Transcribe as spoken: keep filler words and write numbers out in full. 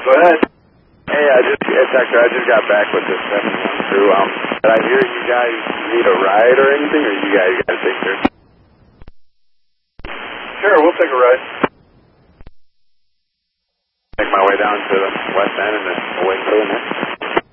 Go ahead. Hey, I just, it's Hector, I just got back with this seven one crew. Um, did I hear you guys need a ride or anything, or you guys got to take care? Sure, we'll take a ride. Make my way down to the west end and then away to the next.